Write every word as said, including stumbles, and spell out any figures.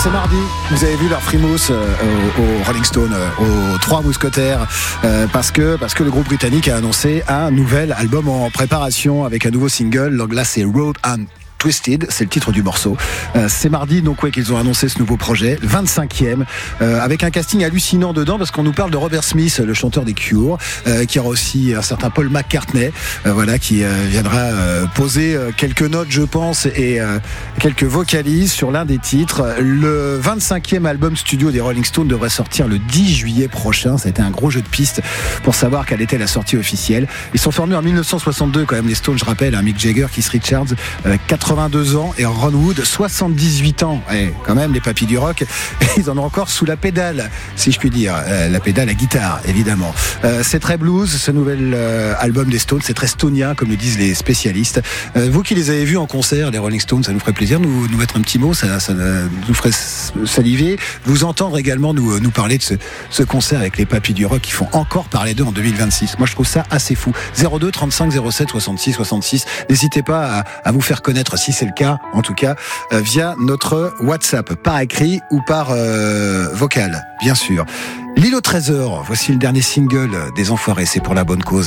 C'est mardi, vous avez vu leur frimousse euh, au, au Rolling Stone, euh, aux Trois Mousquetaires, euh, parce que parce que le groupe britannique a annoncé un nouvel album en préparation avec un nouveau single. Donc là, c'est Road and Twisted, c'est le titre du morceau. Euh, c'est mardi, donc ouais, qu'ils ont annoncé ce nouveau projet, vingt-cinquième, euh, avec un casting hallucinant dedans, parce qu'on nous parle de Robert Smith, le chanteur des Cure, euh, qui aura aussi un certain Paul McCartney, euh, voilà, qui euh, viendra euh, poser euh, quelques notes, je pense, et euh, quelques vocalises sur l'un des titres. Le vingt-cinquième album studio des Rolling Stones devrait sortir le dix juillet prochain. Ça a été un gros jeu de pistes pour savoir quelle était la sortie officielle. Ils sont formés en dix-neuf cent soixante-deux, quand même, les Stones, je rappelle, hein, Mick Jagger, Keith Richards, euh, quatre-vingt-deux ans, et Ron Wood, soixante-dix-huit ans. Et quand même, les papis du rock, ils en ont encore sous la pédale, si je puis dire. Euh, la pédale à guitare, évidemment. Euh, c'est très blues, ce nouvel euh, album des Stones. C'est très stonien, comme le disent les spécialistes. Euh, vous qui les avez vus en concert, les Rolling Stones, ça nous ferait plaisir de nous, nous mettre un petit mot. Ça, ça nous ferait saliver. Vous entendre également nous, nous parler de ce, ce concert avec les papis du rock qui font encore parler d'eux en deux mille vingt-six. Moi, je trouve ça assez fou. zéro deux trente-cinq zéro sept soixante-six soixante-six. N'hésitez pas à, à vous faire connaître, si c'est le cas, en tout cas, euh, via notre WhatsApp, par écrit ou par euh, vocal, bien sûr. L'île au trésor, voici le dernier single des Enfoirés, c'est pour la bonne cause.